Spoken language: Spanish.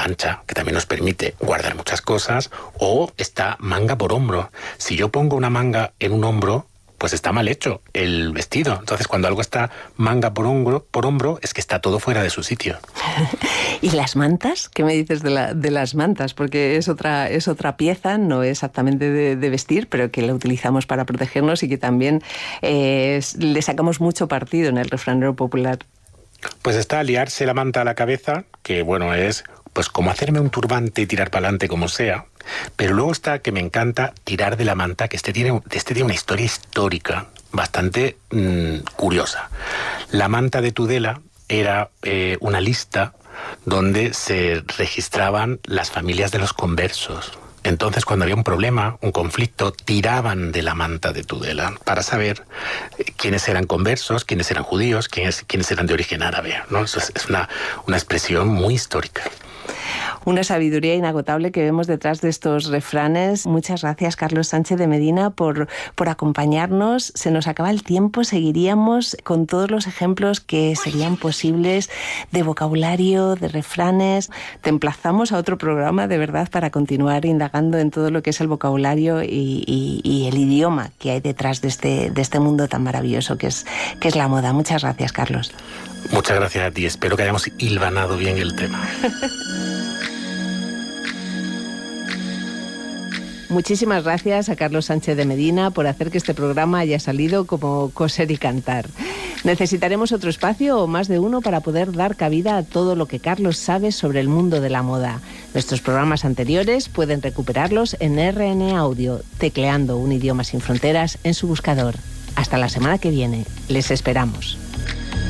ancha, que también nos permite guardar muchas cosas, o está manga por hombro. Si yo pongo una manga en un hombro, pues está mal hecho el vestido. Entonces, cuando algo está manga por hombro, es que está todo fuera de su sitio. ¿Y las mantas? ¿Qué me dices de las mantas? Porque es otra pieza, no exactamente de vestir, pero que la utilizamos para protegernos y que también le sacamos mucho partido en el refranero popular. Pues está liarse la manta a la cabeza, que bueno, es pues como hacerme un turbante y tirar para adelante como sea. Pero luego está, que me encanta, tirar de la manta, que este tiene una historia histórica bastante curiosa. La manta de Tudela era una lista donde se registraban las familias de los conversos. Entonces, cuando había un problema, un conflicto, tiraban de la manta de Tudela para saber quiénes eran conversos, quiénes eran judíos, quiénes eran de origen árabe, ¿no? Eso es una expresión muy histórica. Una sabiduría inagotable que vemos detrás de estos refranes. Muchas gracias, Carlos Sánchez de Medina, por acompañarnos. Se nos acaba el tiempo, seguiríamos con todos los ejemplos que serían posibles de vocabulario, de refranes. Te emplazamos a otro programa, de verdad, para continuar indagando en todo lo que es el vocabulario y el idioma que hay detrás de este mundo tan maravilloso que es la moda. Muchas gracias, Carlos. Muchas gracias a ti. Espero que hayamos hilvanado bien el tema. Muchísimas gracias a Carlos Sánchez de Medina por hacer que este programa haya salido como coser y cantar. Necesitaremos otro espacio o más de uno para poder dar cabida a todo lo que Carlos sabe sobre el mundo de la moda. Nuestros programas anteriores pueden recuperarlos en RN Audio, tecleando Un Idioma Sin Fronteras en su buscador. Hasta la semana que viene. Les esperamos.